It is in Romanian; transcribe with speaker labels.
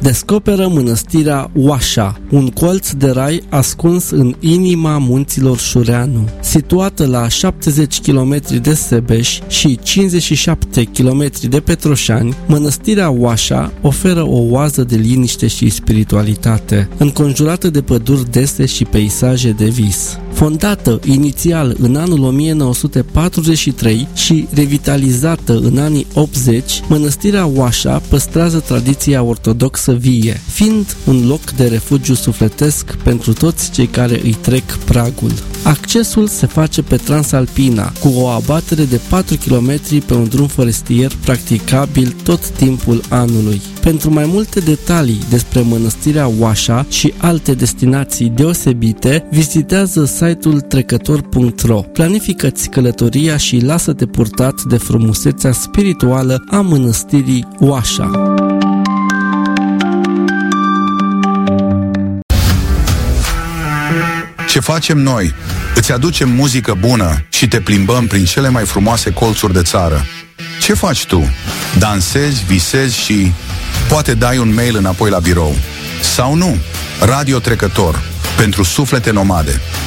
Speaker 1: descoperă mănăstirea Oașa, un colț de rai ascuns în inima munților Șureanu. Situată la 70 km de Sebeș și 57 km de Petroșani, mănăstirea Oașa oferă o oază de liniște și spiritualitate, înconjurată de păduri dese și peisaje de vis. Fondată inițial în anul 1943 și revitalizată în anii 80, mănăstirea Oașa păstrează tradiția ortodoxă vie, fiind un loc de refugiu sufletesc pentru toți cei care îi trec pragul. Accesul se face pe Transalpina, cu o abatere de 4 km pe un drum forestier practicabil tot timpul anului. Pentru mai multe detalii despre mănăstirea Oașa și alte destinații deosebite, vizitează site-ul trecător.ro. Planifică-ți călătoria și lasă-te purtat de frumusețea spirituală a mănăstirii Oașa.
Speaker 2: Ce facem noi? Îți aducem muzică bună și te plimbăm prin cele mai frumoase colțuri de țară. Ce faci tu? Dansezi, visezi și poate dai un mail înapoi la birou. Sau nu? Radio Trecător, pentru suflete nomade.